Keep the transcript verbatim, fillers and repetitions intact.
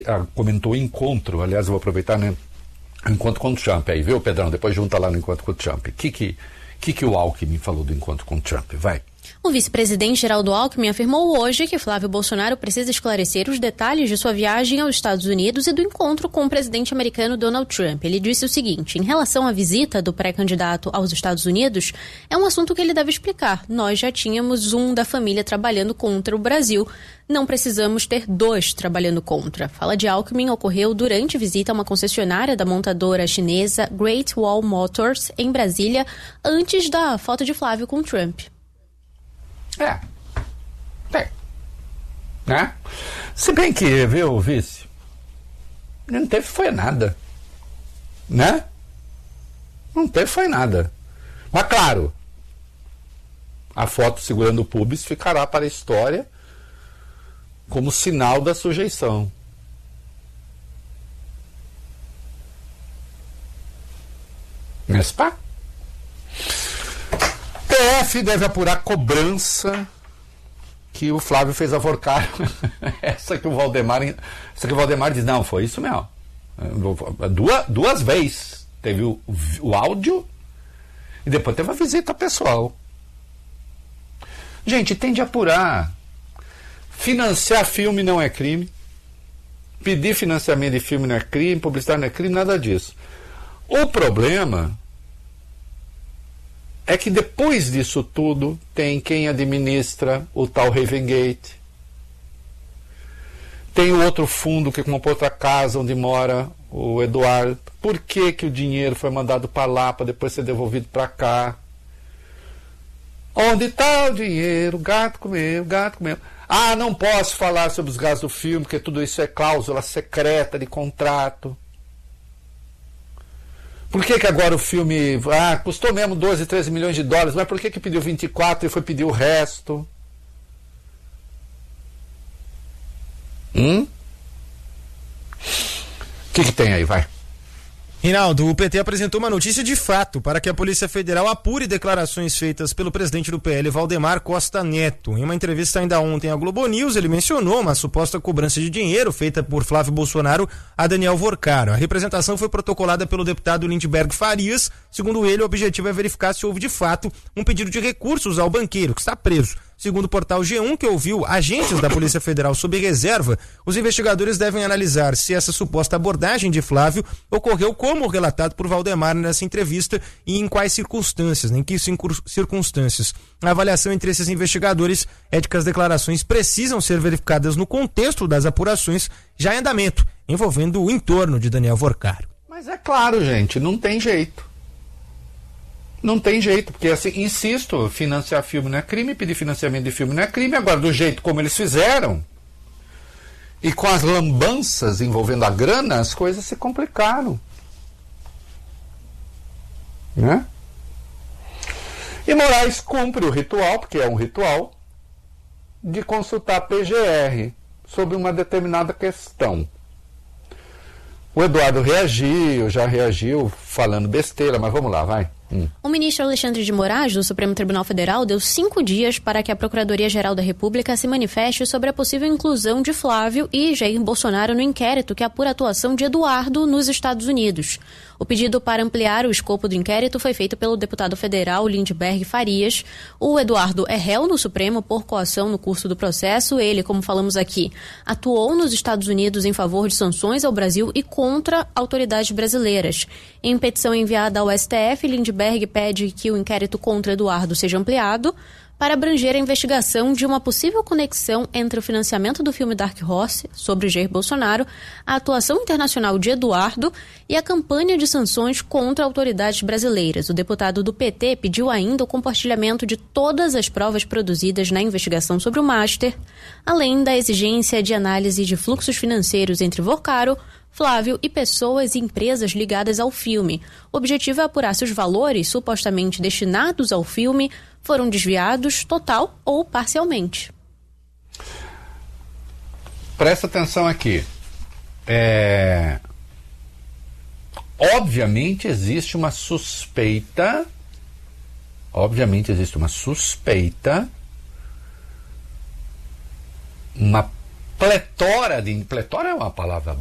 Ah, comentou o encontro, aliás, eu vou aproveitar, né? O encontro com o Trump aí, viu, Pedrão? Depois junta lá no encontro com o Trump. O que que, que que o Alckmin falou do encontro com o Trump? Vai. O vice-presidente Geraldo Alckmin afirmou hoje que Flávio Bolsonaro precisa esclarecer os detalhes de sua viagem aos Estados Unidos e do encontro com o presidente americano Donald Trump. Ele disse o seguinte: em relação à visita do pré-candidato aos Estados Unidos, é um assunto que ele deve explicar. Nós já tínhamos um da família trabalhando contra o Brasil. Não precisamos ter dois trabalhando contra. Fala de Alckmin ocorreu durante visita a uma concessionária da montadora chinesa Great Wall Motors, em Brasília, antes da foto de Flávio com Trump. É. Tem. Né? Se bem que, viu, vice, não teve foi nada. Né? Não teve foi nada. Mas claro, a foto segurando o pubis ficará para a história como sinal da sujeição. N'est-ce pas? P F deve apurar cobrança que o Flávio fez a Vorcaro. Essa que o Valdemar, essa que o Valdemar diz, não, foi isso mesmo. Duas, duas vezes. Teve o, o áudio e depois teve a visita pessoal. Gente, tem de apurar. Financiar filme não é crime. Pedir financiamento de filme não é crime. Publicidade não é crime, nada disso. O problema é que depois disso tudo tem quem administra o tal Ravengate. Tem o outro fundo que comprou outra casa onde mora o Eduardo. Por que que o dinheiro foi mandado para lá para depois ser devolvido para cá? Onde está o dinheiro? O gato comeu, o gato comeu. Ah, não posso falar sobre os gastos do filme, porque tudo isso é cláusula secreta de contrato. Por que que agora o filme... Ah, custou mesmo doze, treze milhões de dólares, mas por que que pediu vinte e quatro e foi pedir o resto? Hum? O que que tem aí, vai? Rinaldo, o P T apresentou uma notícia de fato para que a Polícia Federal apure declarações feitas pelo presidente do P L, Valdemar Costa Neto. Em uma entrevista ainda ontem à Globo News, ele mencionou uma suposta cobrança de dinheiro feita por Flávio Bolsonaro a Daniel Vorcaro. A representação foi protocolada pelo deputado Lindbergh Farias. Segundo ele, o objetivo é verificar se houve de fato um pedido de recursos ao banqueiro, que está preso. Segundo o portal G um, que ouviu agentes da Polícia Federal sob reserva, os investigadores devem analisar se essa suposta abordagem de Flávio ocorreu como relatado por Valdemar nessa entrevista e em quais circunstâncias, em que circunstâncias. A avaliação entre esses investigadores é de que as declarações precisam ser verificadas no contexto das apurações já em andamento, envolvendo o entorno de Daniel Vorcaro. Mas é claro, gente, não tem jeito. Não tem jeito, porque assim, insisto, financiar filme não é crime, pedir financiamento de filme não é crime. Agora, do jeito como eles fizeram, e com as lambanças envolvendo a grana, as coisas se complicaram. Né? E Moraes cumpre o ritual, porque é um ritual, de consultar a P G R sobre uma determinada questão. O Eduardo reagiu, já reagiu falando besteira, mas vamos lá, vai. Hum. O ministro Alexandre de Moraes, do Supremo Tribunal Federal, deu cinco dias para que a Procuradoria-Geral da República se manifeste sobre a possível inclusão de Flávio e Jair Bolsonaro no inquérito que apura a atuação de Eduardo nos Estados Unidos. O pedido para ampliar o escopo do inquérito foi feito pelo deputado federal Lindbergh Farias. O Eduardo é réu no Supremo por coação no curso do processo. Ele, como falamos aqui, atuou nos Estados Unidos em favor de sanções ao Brasil e contra autoridades brasileiras. Em petição enviada ao S T F, Lindbergh pede que o inquérito contra Eduardo seja ampliado para abranger a investigação de uma possível conexão entre o financiamento do filme Dark Horse, sobre Jair Bolsonaro, a atuação internacional de Eduardo e a campanha de sanções contra autoridades brasileiras. O deputado do P T pediu ainda o compartilhamento de todas as provas produzidas na investigação sobre o Master, além da exigência de análise de fluxos financeiros entre Vorcaro, Flávio e pessoas e empresas ligadas ao filme. O objetivo é apurar se os valores supostamente destinados ao filme foram desviados total ou parcialmente. Presta atenção aqui. É... Obviamente existe uma suspeita, obviamente existe uma suspeita, uma pletora de... Pletora é uma palavra